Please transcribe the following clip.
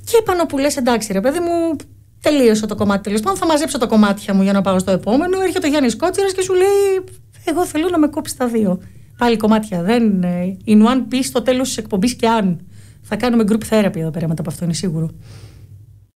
Και πάνω που λες, εντάξει, ρε παιδί μου, τελείωσε το κομμάτι. Τέλος πάντων, θα μαζέψω τα κομμάτια μου για να πάω στο επόμενο. Έρχεται ο Γιάννης Κότσιρας και σου λέει: εγώ θέλω να με κόψει τα δύο. Πάλι κομμάτια. Δεν in one piece στο τέλος της εκπομπής και αν. Θα κάνουμε group therapy εδώ πέρα μετά από αυτό, είναι σίγουρο.